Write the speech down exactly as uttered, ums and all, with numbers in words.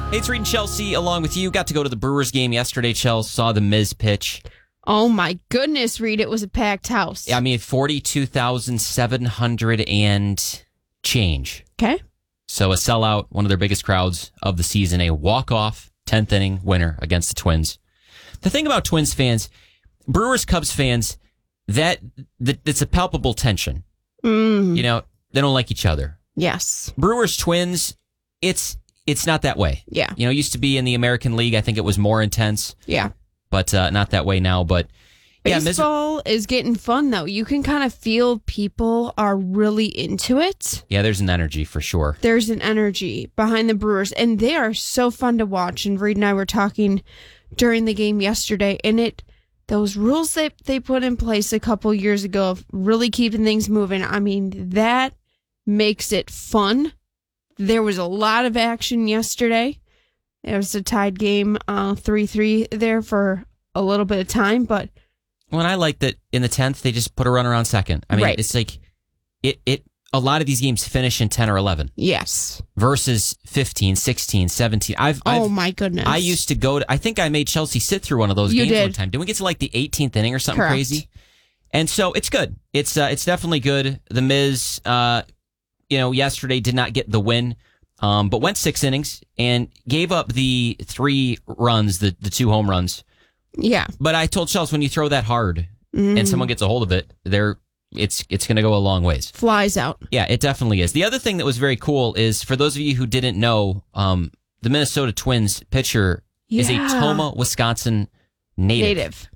Hey, it's Reed and Chelsea along with you. Got to go to the Brewers game yesterday, Chelsea. Saw the Miz pitch. Oh, my goodness, Reed. It was a packed house. I mean, forty-two thousand seven hundred and change. Okay. So a sellout, one of their biggest crowds of the season, a walk-off tenth inning winner against the Twins. The thing about Twins fans, Brewers, Cubs fans, that, that it's a palpable tension. Mm. You know, they don't like each other. Yes. Brewers, Twins, it's it's not that way. Yeah. You know, it used to be in the American League. I think it was more intense. Yeah. But uh, not that way now. But yeah, baseball mis- is getting fun, though. You can kind of feel people are really into it. Yeah, there's an energy for sure. There's an energy behind the Brewers, and they are so fun to watch. And Reed and I were talking during the game yesterday, and it those rules that they put in place a couple years ago of really keeping things moving, I mean, that makes it fun. There was a lot of action yesterday. It was a tied game, uh, three three there for a little bit of time, but... Well, and I like that in the tenth, they just put a runner on second. I mean, right. It's like, it, it. a lot of these games finish in ten or eleven. Yes. Versus fifteen, sixteen, seventeen. I've, oh, I've, my goodness. I used to go to, I think I made Chelsea sit through one of those you games did. one time. Didn't we get to like the eighteenth inning or something Correct. crazy? And so it's good. It's uh, it's definitely good. The Miz, uh, you know, yesterday did not get the win. Um, but went six innings and gave up the three runs, the, the two home runs. Yeah. But I told Chelsea, when you throw that hard mm. and someone gets a hold of it, they're, it's it's going to go a long ways. Flies out. Yeah, it definitely is. The other thing that was very cool is, for those of you who didn't know, um, the Minnesota Twins pitcher yeah. is a Toma, Wisconsin native. Native.